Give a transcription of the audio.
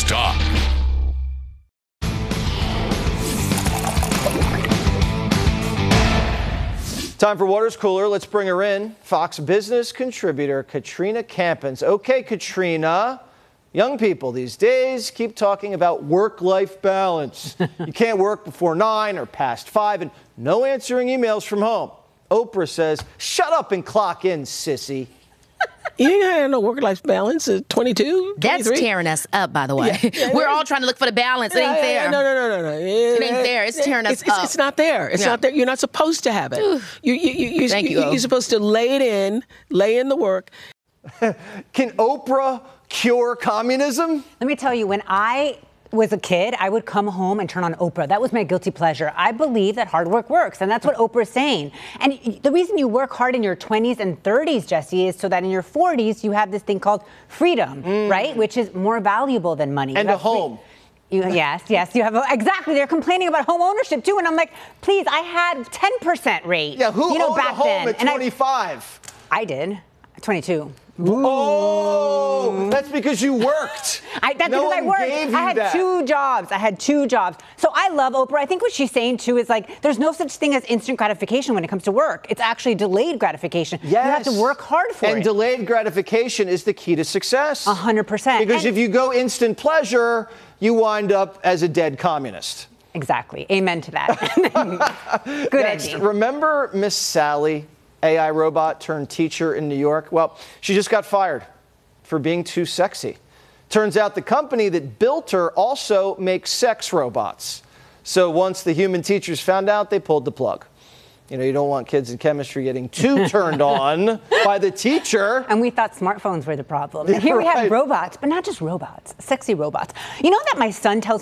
Talk. Time for Water's Cooler. Let's bring her in. Fox Business contributor Katrina Campins. Okay, Katrina. Young people these days keep talking about work-life balance. You can't work before 9 or past 5 and no answering emails from home. Oprah says, shut up and clock in, sissy. You ain't had no work-life balance at 22, 23? That's tearing us up, by the way. Yeah, We're all trying to look for the balance. It ain't there. No. It ain't there. It's tearing us up. It's not there. It's not there. You're not supposed to have it. You're supposed to lay in the work. Can Oprah cure communism? Let me tell you, when I was a kid, I would come home and turn on Oprah. That was my guilty pleasure. I believe that hard work works, and that's what Oprah's saying. And the reason you work hard in your 20s and 30s, Jesse, is so that in your 40s, you have this thing called freedom, right? Which is more valuable than money. And a home. Yes, you have exactly. They're complaining about home ownership too, and I'm like, please, I had 10% rate. Yeah, who owned back a home then. at 25? I did. 22. Oh, that's because you worked. That's because I worked. I had 2 jobs. So I love Oprah. I think what she's saying too is like, there's no such thing as instant gratification when it comes to work. It's actually delayed gratification. Yes. You have to work hard for it. And delayed gratification is the key to success. 100%. Because if you go instant pleasure, you wind up as a dead communist. Exactly. Amen to that. Good ending. Remember Miss Sally, AI robot turned teacher in New York? Well, she just got fired for being too sexy. Turns out the company that built her also makes sex robots. So once the human teachers found out, they pulled the plug. You know, you don't want kids in chemistry getting too turned on by the teacher. And we thought smartphones were the problem. And here we have robots, but not just robots, sexy robots. You know that my son tells